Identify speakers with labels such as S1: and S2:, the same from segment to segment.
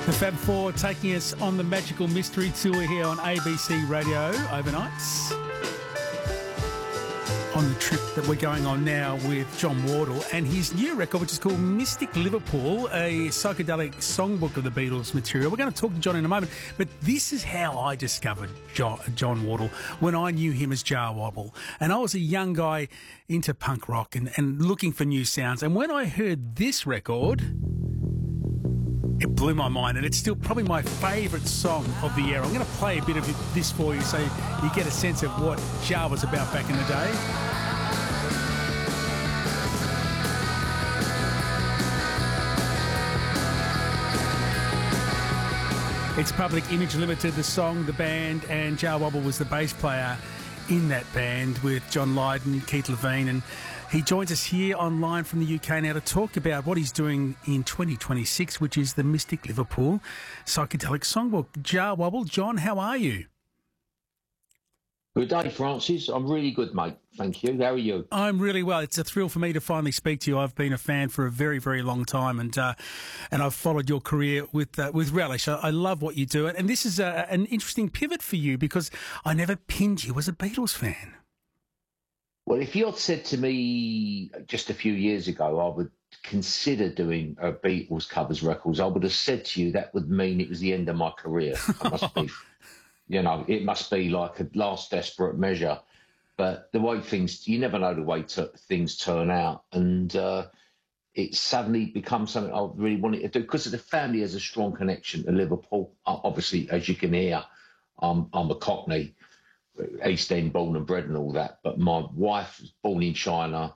S1: The Fab Four taking us on the magical mystery tour here on ABC Radio overnights. On the trip that we're going on now with John Wardle and his new record, which is called Mystic Liverpool, a psychedelic songbook of the Beatles material. We're going to talk to John in a moment, but this is how I discovered John Wardle when I knew him as Jah Wobble. And I was a young guy into punk rock and looking for new sounds. And when I heard this record, it blew my mind, and it's still probably my favourite song of the era. I'm going to play a bit of this for you so you get a sense of what Jah was about back in the day. It's Public Image Limited, the song, the band, and Jah Wobble was the bass player in that band with John Lydon, Keith Levine, and he joins us here online from the UK now to talk about what he's doing in 2026, which is the Mystic Liverpool Psychedelic Songbook. Jah Wobble, John, how are you?
S2: Good day, Francis. I'm really good, mate. Thank you. How are you?
S1: I'm really well. It's a thrill for me to finally speak to you. I've been a fan for a very, very long time, and I've followed your career with relish. I love what you do, and this is an interesting pivot for you because I never pinned you as a Beatles fan.
S2: Well, if you had said to me just a few years ago I would consider doing a Beatles covers records, I would have said to you that would mean it was the end of my career. It must be, it must be like a last desperate measure. But the way you never know the way things turn out. And it suddenly becomes something I really wanted to do because the family has a strong connection to Liverpool. Obviously, as you can hear, I'm a Cockney. East End born and bred and all that, but my wife was born in China,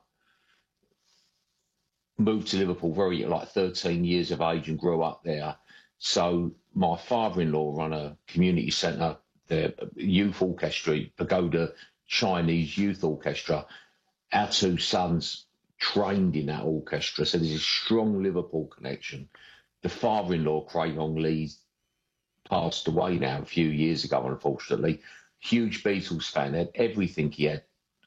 S2: moved to Liverpool very 13 years of age and grew up there. So my father-in-law run a community centre, the youth orchestra, Pagoda Chinese Youth Orchestra. Our two sons trained in that orchestra, so there's a strong Liverpool connection. The father-in-law, Craig Hong Lee, passed away now a few years ago, unfortunately. Huge Beatles fan, had everything. He had